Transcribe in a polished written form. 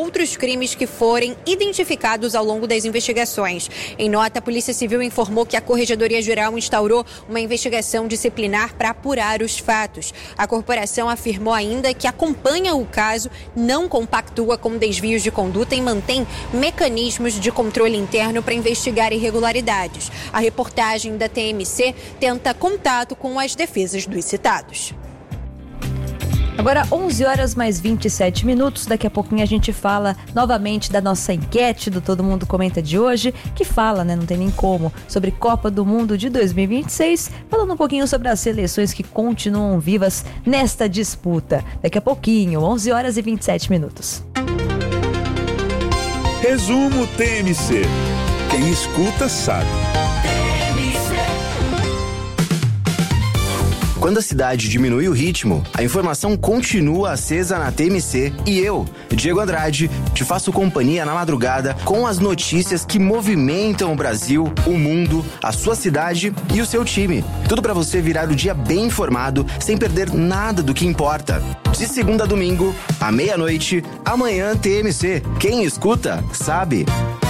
outros crimes que forem identificados ao longo das investigações. Em nota, a Polícia Civil informou que a Corregedoria Geral instaurou uma investigação disciplinar para apurar os fatos. A corporação afirmou ainda que acompanha o caso, não compactua com desvios de conduta e mantém mecanismos de controle interno para investigar irregularidades. A reportagem da TMC tenta contato com as defesas dos citados. Agora 11 horas mais 27 minutos, daqui a pouquinho a gente fala novamente da nossa enquete do Todo Mundo Comenta de hoje, que fala, não tem nem como, sobre Copa do Mundo de 2026, falando um pouquinho sobre as seleções que continuam vivas nesta disputa. Daqui a pouquinho, 11 horas e 27 minutos. Resumo TMC. Quem escuta sabe. Quando a cidade diminui o ritmo, a informação continua acesa na TMC e eu, Diego Andrade, te faço companhia na madrugada com as notícias que movimentam o Brasil, o mundo, a sua cidade e o seu time. Tudo para você virar o dia bem informado, sem perder nada do que importa. De segunda a domingo, à meia-noite, amanhã TMC. Quem escuta, sabe.